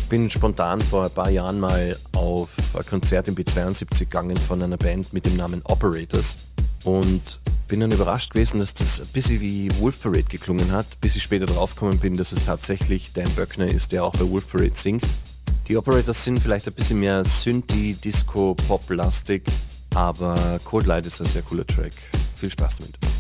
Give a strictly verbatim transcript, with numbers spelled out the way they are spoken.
bin spontan vor ein paar Jahren mal auf ein Konzert im B zweiundsiebzig gegangen von einer Band mit dem Namen Operators und bin dann überrascht gewesen, dass das ein bisschen wie Wolf Parade geklungen hat, bis ich später draufgekommen bin, dass es tatsächlich Dan Böckner ist, der auch bei Wolf Parade singt. Die Operators sind vielleicht ein bisschen mehr Synthie, Disco, Pop-lastig, aber Cold Light ist ein sehr cooler Track. Viel Spaß damit.